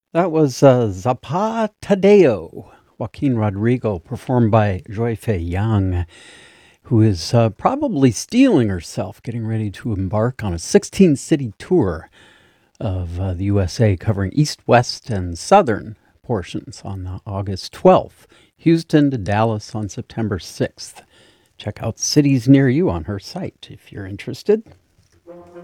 Zapata Tadeo, Joaquin Rodrigo, performed by Joy Fei Yang, who is probably stealing herself, getting ready to embark on a 16 city tour of the USA, covering east, west, and southern portions on August 12th, Houston to Dallas on September 6th. Check out cities near you on her site if you're interested.